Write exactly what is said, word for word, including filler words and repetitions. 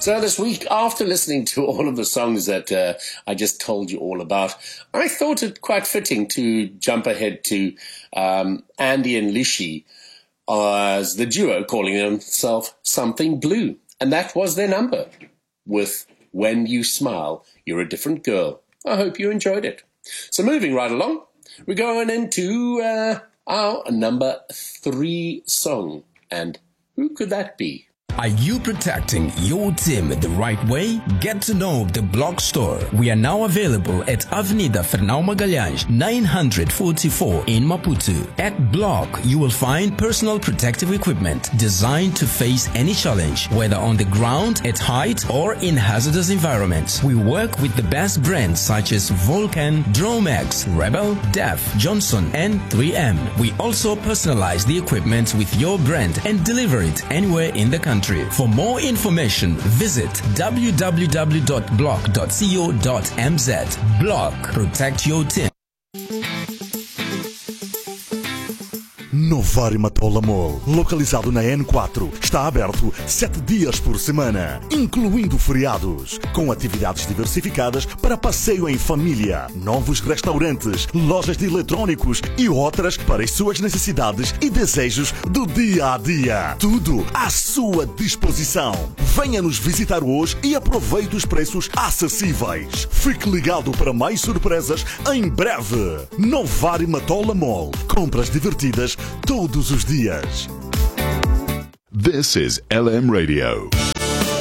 So this week, after listening to all of the songs that uh, I just told you all about, I thought it quite fitting to jump ahead to um, Andy and Lishi as the duo calling themselves Something Blue. And that was their number with When You Smile, You're a Different Girl. I hope you enjoyed it. So moving right along, we're going into uh, our number three song. And who could that be? Are you protecting your team the right way? Get to know the Block Store. We are now available at Avenida Fernão Magalhães, nine forty-four in Maputo. At Block, you will find personal protective equipment designed to face any challenge, whether on the ground, at height, or in hazardous environments. We work with the best brands such as Vulcan, Dromex, Rebel, Def, Johnson, and three M. We also personalize the equipment with your brand and deliver it anywhere in the country. For more information, visit w w w dot block dot co dot m z. Block. Protect your team. Novari Matola Mall, localizado na N quatro, está aberto sete dias por semana, incluindo feriados, com atividades diversificadas para passeio em família, novos restaurantes, lojas de eletrônicos e outras para as suas necessidades e desejos do dia a dia. Tudo à sua disposição. Venha nos visitar hoje e aproveite os preços acessíveis. Fique ligado para mais surpresas em breve. Novari Matola Mall. Compras divertidas todos os dias. This is L M Radio.